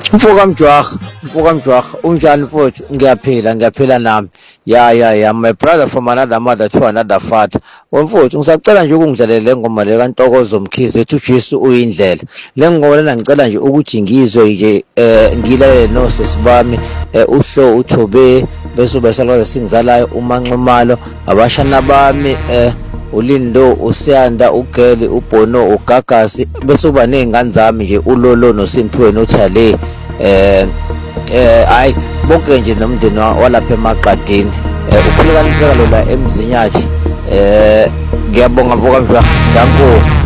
Mfuka Mjwah, unjani mfowethu? Ngiyaphila nami. Ya, my brother from another mother to another father. Mfowethu, ngisacela nje ukungidlalela le ngoma le kaNtokozo Mkhize ethi uJesu uyindlela. Le ngoma lena ngicela nje ukuthi ngizwe nje ngilalele nosisi bami uHlo uThobe bese besakwazi singizalayo uManxumalo abashana bami uLindo uSiyanda uGeli uBono uGagasi bese uba nezingane zami nje uLolo noSimphiwe noThale hayi bonke nje nomndeni walapha eMaqadini ukhulekani phela la eMzinyathi ngiyabonga Mvuka Mjwah, danko.